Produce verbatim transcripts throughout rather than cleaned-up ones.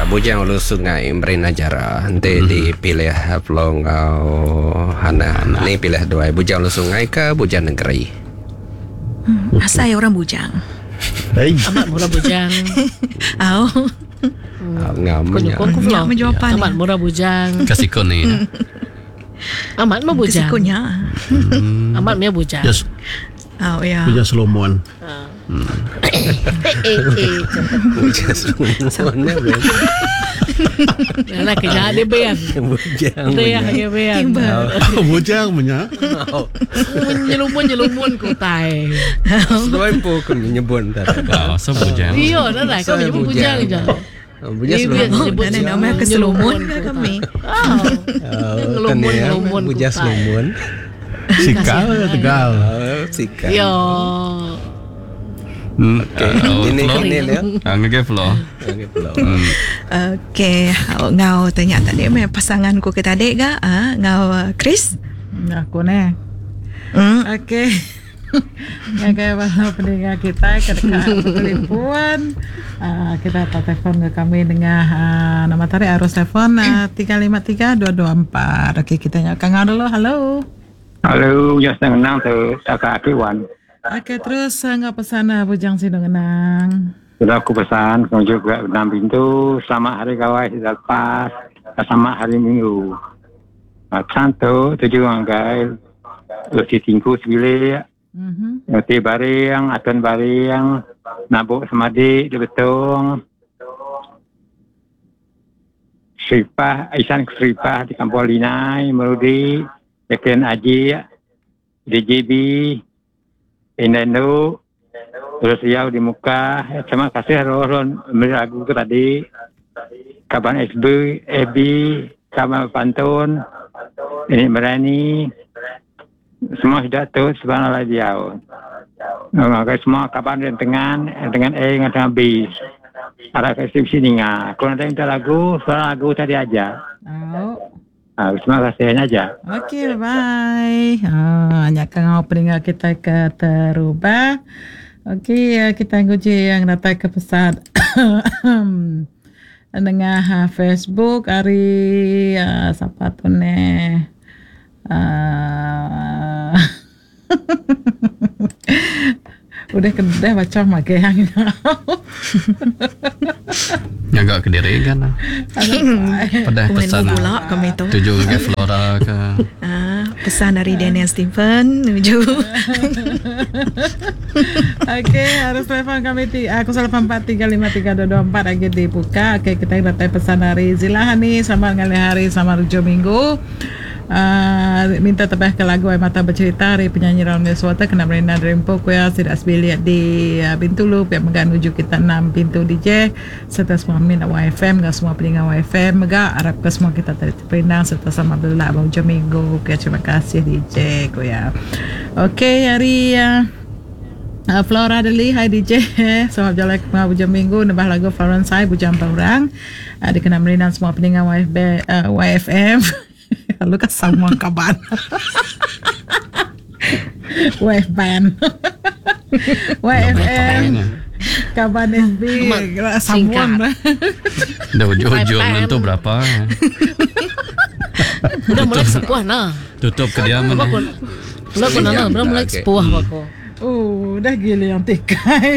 bujang ulu sungai Marina Jara nanti mm-hmm. dipilih pelong uh, Hana ni pilih dua bujang ulu sungai ke bujang negeri. Hmm, asal orang bujang. Hey. Amat murah bujang. Oh. Ngamnya. Nggak menjawapan. Amat murah bujang. Kasih kon ni. Amat mah bujang. Kesikonya. Amat mah bujang. Yes. Oh ya. Bujang Solomon. Eh eh. Bujang Solomon. Alah kerja dia bayang. Bujang. Dia hanya bayang. Bujang punya. Menyelumun nyelumun ku tai. Selain pun kau menyebut dah. Oh, so bujang. Iya, dah lah kau menyebut bujang je. Bujang Solomon. Dan nama keselumun kami. Ngelumun ngelumun. Bujang Solomon. Sikal Tegal. Sikal. Yo. Okay. Ini ini dia. Angge flow. Angge flow. Okay, ngau tanya tadi me pasanganku ke tadi ga? Ah, ngau Chris? Aku ni. Hmm. Okay. Ngagai bahawa pendengar kita ketika telefon, uh, kita telefon ke kami dengan uh, nama tarik arus telefon uh, tiga lima tiga dua dua empat. Okay, kita nyatakan dulu. Halo. Halo, ya senang tu Kakak Akiwan. Okay, terus uh, ngau pesan uh, bujang sini ngenang. Sudah aku pesan menuju ke enam pintu. Selamat hari kawai sudah lepas. Selamat hari minggu. Macam tu tujuh angkai. Usi tingku sebilik. Mhm. Usi barang, atuan barang. Nabuk semadik di betung. Seripah, Aisan Seripah di Kampung Linai, Merudi. Yakin Aji, D J B. Indendo, terus Riau di muka. Terima kasih Ron lagu tu tadi. Kaban S B, A B, Kaban Pantun, ini Merani. Semua sudah tu subhanallah Riau. Maka semua kaban dengan dengan A dengan B. Ada kasih sini ngah. Kalau nanti minta lagu, suara lagu tadi aja. Oh. Ah, terima kasih aja. Okay, bye. Ah, nyakang opening kita ke terubah. Okay, kita nguji yang datang ke pesan dengan Facebook hari uh, siapa tu ni? Uh, udah kedah baca makanya. Agak kediri kan. Pada pesan pula kami tu. Tujuh ke Flora ke. Ah, pesan dari Daniel Stephen menuju. Okey, harus telefon kami di aku lapan empat tiga lima tiga dua dua empat lagi dibuka. Okey, kita dapat pesan dari Zilahani selamat ngali hari selamat hujung minggu. Uh, minta tebah ke lagu Air Mata Bercerita dari penyanyi Ramli Suwata kena Marina Dreampo kuya sidak sebiliat di uh, Bintulu pihak Megan menuju kita enam pintu D J serta semua minat Y F M dan semua pendengar Y F M Mega harap ke semua kita tadi terpindang serta sama belak hujung minggu kuya terima kasih D J kuya. Okey, hari uh, Uh, Flora Deli, hai D J. Selamat jalan ke hujung minggu. Nebah lagu Florence Hai, bujang perang. Uh, dikenal Marina semua pendengar Y F, B, uh, Y F M. Lalu kan semua kabar. Y F band. Y F M. Kabar S B. Samuan. Dah hujung-hujung nentu berapa? Dah mulai sepuah nah. Tutup kediaman. Belum pun nah, belum mulai sepuah aku. Oh, dah gila yang tikai.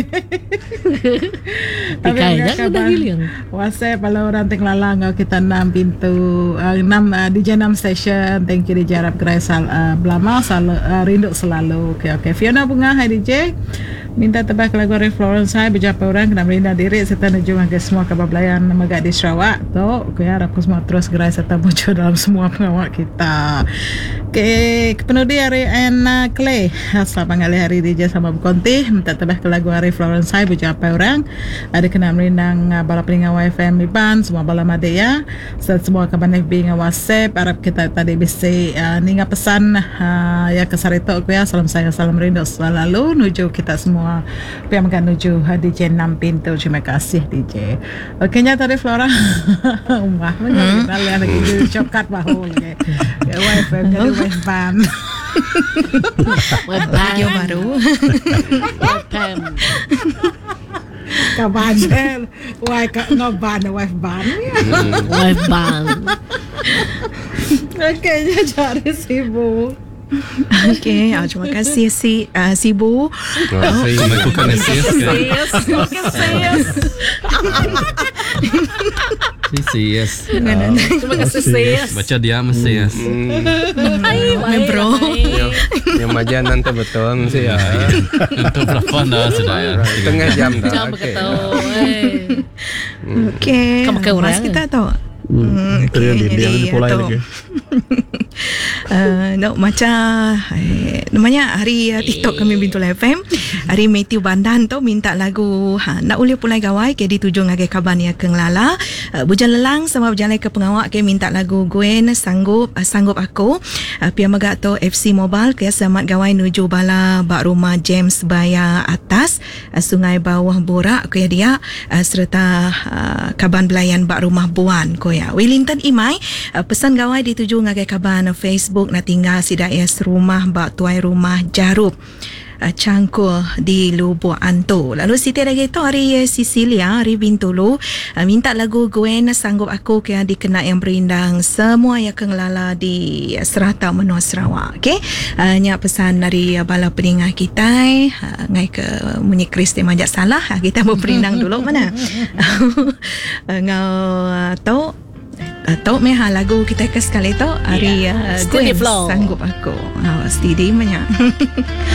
Tikai dah dah gila yang. WhatsApp kalau orang teng lalang kita enam pintu, enam uh, D J enam station. Thank you D J Arab Gerai sal uh, Belama sal uh, rindu selalu. Okey okey. Fiona Bunga, hai D J. Minta tebak lagu dari Florence Hai berjapa orang kena Marina diri serta nuju ke semua kebablayan megak di Sarawak tu. Okey, harap semua terus gerai serta muncul dalam semua pengawak kita. Okey, penuh hari Anna Clay. Selamat kali hari D J sama berkonti. Minta tebak ke lagu hari Florence Hai berjapa orang. Ada kena Marina bala peningan Y F M Liban semua bala Madaya serta semua kaban F B dengan WhatsApp. Harap kita tadi bisa uh, ninga pesan uh, ya kesarito aku ya. Salam saya salam rindu selalu nuju kita semua Pihak makan menuju D J enam pintu. Terima kasih D J. Okeynya tadi Flora Umah hmm. Kita lagi di shortcut bahu lagi Y F M jadi Y F M video baru. Y F M Kaban wai ka ngaban wife ban ya. Wife ban. Okey, cari sibuk. Okey, ah, terima kasih si uh, Sibu. Sampai ku kan sis kan. Sis. Terima kasih sis. Baca dia mesti sis. Hai, Main bro. Yang, yang majan nanti betul sih ya. Untuk berapa dah sudah ya? Tengah jam dah. Jangan Okey. berkata. Okey. Kamu kayak Mas orang. kita tu. Hmm, okay, jadi Pulai atau lagi. uh, no, macam eh, namanya hari uh, TikTok kami Bintul F M. Hari Matthew Bandan tu minta lagu ha, nak ulih pulai gawai ke dituju ngagai kaban ya keng lala. Uh, bujan lelang sama berjalan ke pengawak ke minta lagu Gwen sanggup uh, sanggup aku. Uh, pia magak tu F C Mobile ke selamat gawai nuju bala bak rumah James Baya atas uh, Sungai Bawah Borak ke dia uh, serta uh, kaban belayan bak rumah Buan ko ya. Wellington Imai uh, pesan gawai dituju ngagai kaban Facebook na tinggal si dayas rumah bak tuai rumah Jarup uh, Cangkul di Lubuk Anto. Lalu Siti lagi tu hari Sicilia hari Bintulu uh, minta lagu Gwen sanggup aku ke dikena yang berindang semua yang kengelala di Serata Menua Sarawak. Okey, uh, nya pesan dari uh, bala peningah kita uh, ngai ke munyi Kristi majak salah uh, kita berperindang dulu mana. uh, ngau uh, tau atau meha lagu kita ke sekali tu hari uh, Steady Gwen flow. sanggup aku. Oh, steady banyak.